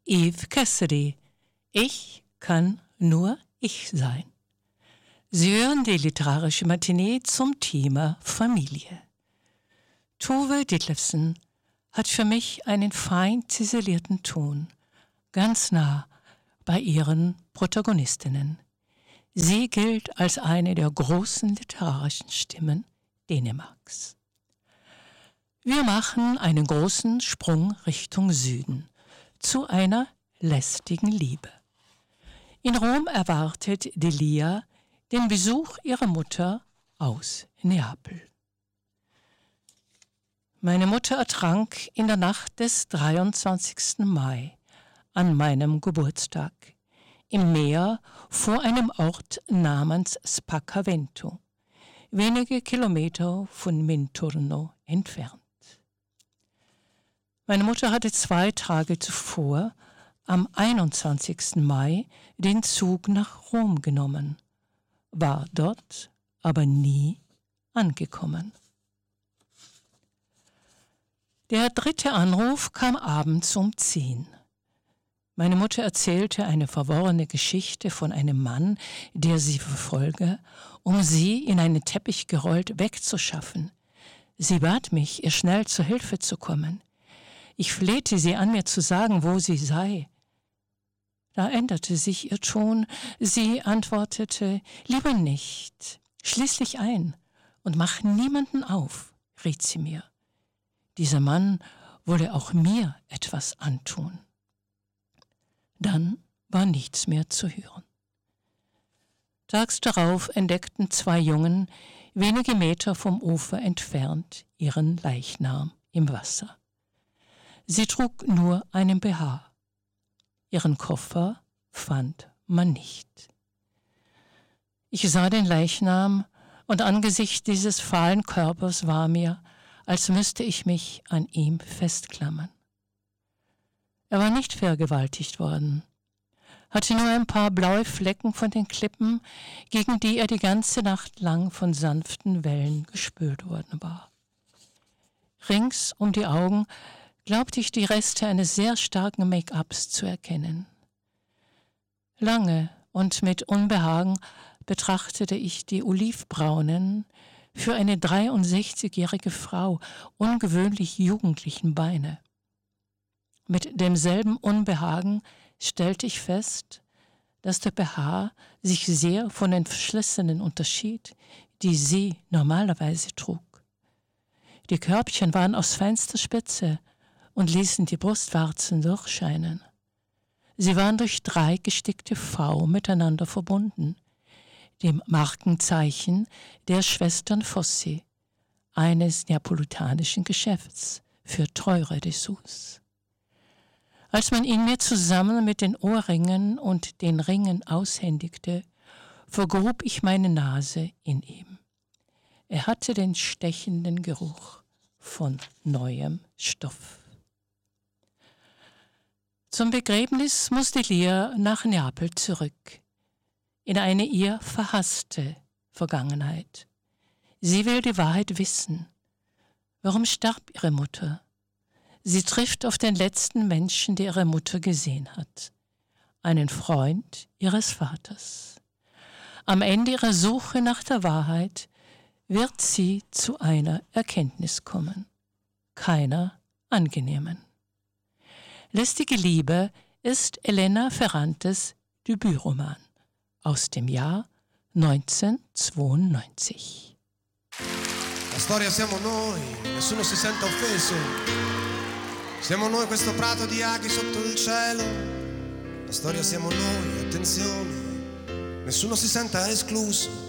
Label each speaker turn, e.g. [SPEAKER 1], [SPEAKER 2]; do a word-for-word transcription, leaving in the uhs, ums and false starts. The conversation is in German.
[SPEAKER 1] Eve Cassidy. Ich kann nur ich sein. Sie hören die literarische Matinee zum Thema Familie. Tove Ditlevsen hat für mich einen fein ziselierten Ton, ganz nah bei ihren Protagonistinnen. Sie gilt als eine der großen literarischen Stimmen Dänemarks. Wir machen einen großen Sprung Richtung Süden, zu einer lästigen Liebe. In Rom erwartet Delia den Besuch ihrer Mutter aus Neapel. Meine Mutter ertrank in der Nacht des dreiundzwanzigsten Mai an meinem Geburtstag im Meer vor einem Ort namens Spacavento, wenige Kilometer von Minturno entfernt. Meine Mutter hatte zwei Tage zuvor, am einundzwanzigsten Mai, den Zug nach Rom genommen, war dort aber nie angekommen. Der dritte Anruf kam abends um zehn. Meine Mutter erzählte eine verworrene Geschichte von einem Mann, der sie verfolge, um sie in einen Teppich gerollt wegzuschaffen. Sie bat mich, ihr schnell zur Hilfe zu kommen. Ich flehte sie an, mir zu sagen, wo sie sei. Da änderte sich ihr Ton. Sie antwortete, lieber nicht, schließ dich ein und mach niemanden auf, riet sie mir. Dieser Mann wolle auch mir etwas antun. Dann war nichts mehr zu hören. Tags darauf entdeckten zwei Jungen, wenige Meter vom Ufer entfernt, ihren Leichnam im Wasser. Sie trug nur einen B H. Ihren Koffer fand man nicht. Ich sah den Leichnam und angesichts dieses fahlen Körpers war mir, als müsste ich mich an ihm festklammern. Er war nicht vergewaltigt worden, hatte nur ein paar blaue Flecken von den Klippen, gegen die er die ganze Nacht lang von sanften Wellen gespült worden war. Rings um die Augen glaubte ich die Reste eines sehr starken Make-ups zu erkennen. Lange und mit Unbehagen betrachtete ich die olivbraunen, für eine dreiundsechzigjährige Frau ungewöhnlich jugendlichen Beine. Mit demselben Unbehagen stellte ich fest, dass der B H sich sehr von den Verschlissenen unterschied, die sie normalerweise trug. Die Körbchen waren aus feinster Spitze und ließen die Brustwarzen durchscheinen. Sie waren durch drei gestickte V miteinander verbunden, dem Markenzeichen der Schwestern Fossi, eines neapolitanischen Geschäfts für teure Dessous. Als man ihn mir zusammen mit den Ohrringen und den Ringen aushändigte, vergrub ich meine Nase in ihm. Er hatte den stechenden Geruch von neuem Stoff. Zum Begräbnis musste Lia nach Neapel zurück, in eine ihr verhasste Vergangenheit. Sie will die Wahrheit wissen. Warum starb ihre Mutter? Sie trifft auf den letzten Menschen, der ihre Mutter gesehen hat, einen Freund ihres Vaters. Am Ende ihrer Suche nach der Wahrheit wird sie zu einer Erkenntnis kommen, keiner angenehmen. Lästige Liebe ist Elena Ferrantes Debütroman aus dem Jahr neunzehnhundertzweiundneunzig.
[SPEAKER 2] La storia siamo noi, nessuno si senta offeso. Siamo noi questo prato di aghi sotto il cielo. La storia siamo noi, attenzione, nessuno si senta escluso.